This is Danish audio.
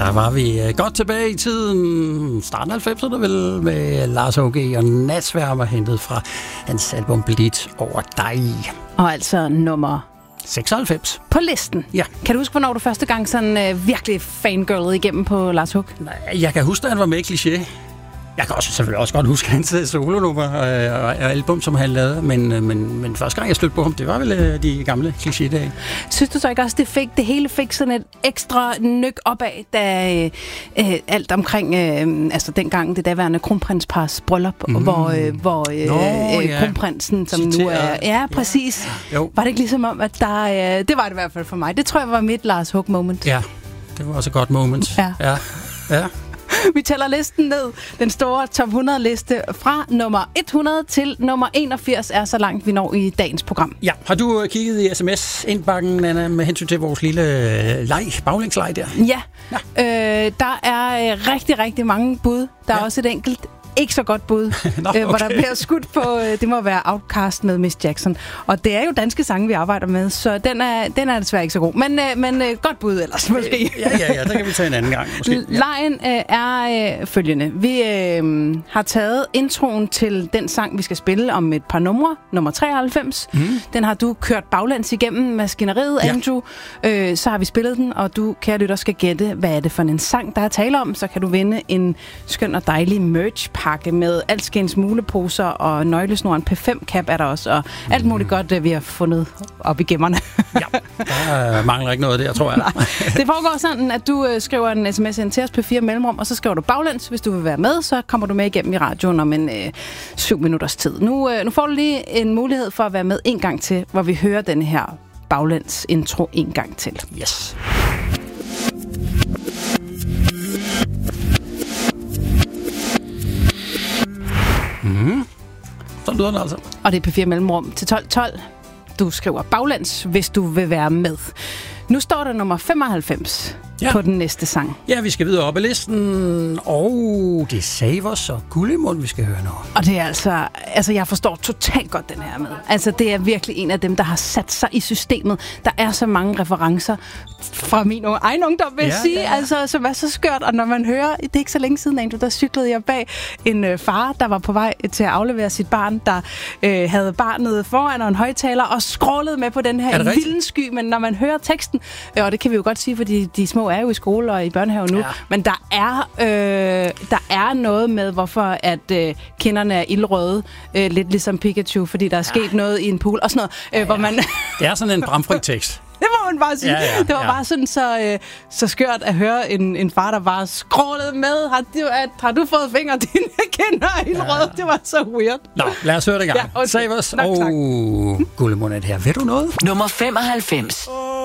Der var vi godt tilbage i tiden. Starten af 90'erne vel med Lars H.G. og Natsværmer hentet fra hans album Blidt over dig. Og altså nummer 96 på listen. Ja. Kan du huske, hvornår du første gang sådan virkelig fangirlede igennem på Lars H.G.? Jeg kan huske, at han var med i Kliché. Jeg kan selvfølgelig også godt huske hans solonummer og album, som han lavede, men første gang jeg stødte på ham, det var vel de gamle Kliché-dage. Synes du så ikke også, det hele fik sådan et ekstra nyk opad, da alt omkring, altså dengang det daværende kronprinspars bryllup, hvor kronprinsen, som nu er... Ja, præcis. Ja. Var det ikke ligesom om, at der... det var det i hvert fald for mig. Det tror jeg var mit Lars H.G. moment. Ja, det var også et godt moment. Ja. Vi tæller listen ned. Den store top 100 liste fra nummer 100 til nummer 81 er så langt, vi når i dagens program. Ja, har du kigget i sms-indbakken, Anna, med hensyn til vores lille baglængsleg der? Ja. Der er rigtig, rigtig mange bud. Der er også et enkelt ikke så godt bud, hvor der bliver skudt på, det må være Outcast med Miss Jackson. Og det er jo danske sange, vi arbejder med, så den er desværre ikke så god. Men godt bud ellers, måske. Ja, der kan vi tage en anden gang, måske. Lejen er følgende. Vi har taget introen til den sang, vi skal spille om et par numre, nummer 93. Den har du kørt baglæns igennem maskineriet, Andrew. Så har vi spillet den, og du, kære lytter, skal gætte, hvad er det for en sang, der er tale om. Så kan du vinde en skøn og dejlig merch-pakke med alskens muleposer og nøglesnoren P5-cap er der også, og alt muligt godt, vi har fundet op i gemmerne. Ja, der mangler ikke noget der, tror jeg. Nej. Det foregår sådan, at du skriver en sms ind til os P4 mellemrum, og så skriver du baglæns, hvis du vil være med, så kommer du med igennem i radioen om en 7 minutters tid. Nu får du lige en mulighed for at være med en gang til, hvor vi hører den her baglæns intro en gang til. Yes. Så lyder den altså. Og det er P4 mellemrum til 12.12. Du skriver baglæns, hvis du vil være med. Nu står der nummer 95 på den næste sang. Ja, vi skal videre op ad listen. Og det er Savers og Gullimund, vi skal høre nu. Og det er altså jeg forstår totalt godt den her med. Altså, det er virkelig en af dem, der har sat sig i systemet. Der er så mange referencer fra min egen ungdom, vil jeg sige. Ja. Altså, som er så skørt. Og når man hører, det er ikke så længe siden, Andrew, der cyklede jeg bag en far, der var på vej til at aflevere sit barn, der havde barnet foran og en højtaler og skrålede med på den her vildensky. Men når man hører teksten, og det kan vi jo godt sige, fordi de små er jo i skole og i børnehave nu, men der er noget med, hvorfor at kinderne er ildrøde, lidt ligesom Pikachu, fordi der er sket noget i en pool og sådan noget, hvor man... Det er sådan en bramfri tekst. Det må man bare sige. Det var bare sådan så skørt at høre en far, der bare skrålede med. Har du fået fingre, dine kinder i ildrøde? Det var så weird. Nå, lad os høre det i gang. Savers og Gullimund her. Ved du noget? Nummer 95.